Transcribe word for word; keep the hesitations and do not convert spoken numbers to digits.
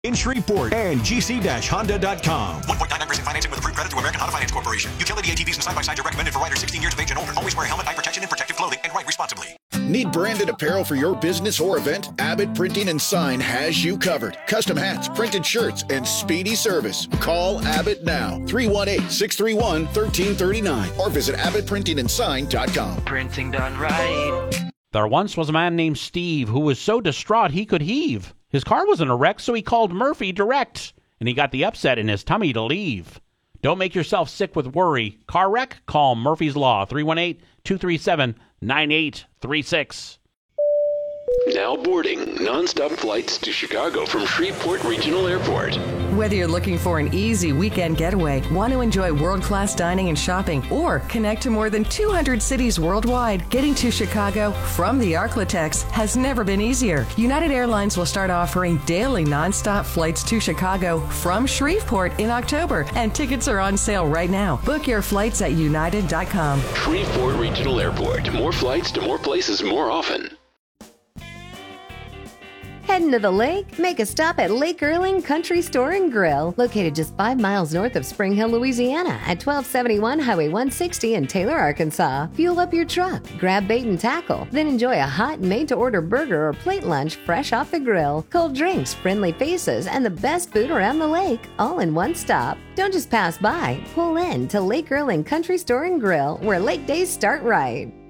in Shreveport and G C Honda dot com. one point nine nine percent financing with approved credit through American Auto Finance Corporation. Utility A T Vs and side-by-sides are recommended for riders sixteen years of age and older. Always wear helmet, eye protection, and protective clothing, and ride responsibly. Need branded apparel for your business or event? Abbott Printing and Sign has you covered. Custom hats, printed shirts, and speedy service. Call Abbott now, three one eight, six three one, one three three nine, or visit abbott printing and sign dot com. Printing done right. There once was a man named Steve who was so distraught he could heave. His car was in a wreck, so he called Murphy Direct, and he got the upset in his tummy to leave. Don't make yourself sick with worry. Car wreck? Call Murphy's Law, three one eight, two three seven, nine eight three six. Now boarding nonstop flights to Chicago from Shreveport Regional Airport. Whether you're looking for an easy weekend getaway, want to enjoy world-class dining and shopping, or connect to more than two hundred cities worldwide, getting to Chicago from the Arklatex has never been easier. United Airlines will start offering daily nonstop flights to Chicago from Shreveport in October, and tickets are on sale right now. Book your flights at united dot com. Shreveport Regional Airport. More flights to more places more often. Heading to the lake? Make a stop at Lake Erling Country Store and Grill, located just five miles north of Spring Hill, Louisiana, at twelve seventy-one Highway one sixty in Taylor, Arkansas. Fuel up your truck, grab bait and tackle, then enjoy a hot made-to-order burger or plate lunch fresh off the grill. Cold drinks, friendly faces, and the best food around the lake, all in one stop. Don't just pass by. Pull in to Lake Erling Country Store and Grill, where lake days start right.